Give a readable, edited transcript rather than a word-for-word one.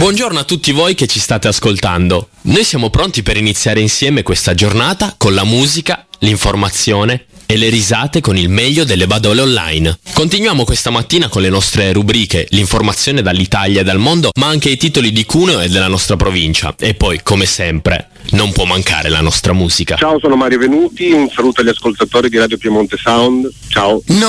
Buongiorno a tutti voi che ci state ascoltando. Noi siamo pronti per iniziare insieme questa giornata con la musica, l'informazione e le risate con il meglio delle badole online. Continuiamo questa mattina con le nostre rubriche, l'informazione dall'Italia e dal mondo, ma anche i titoli di Cuneo e della nostra provincia. E poi, come sempre, non può mancare la nostra musica. Ciao, sono Mario Venuti, un saluto agli ascoltatori di Radio Piemonte Sound. Ciao.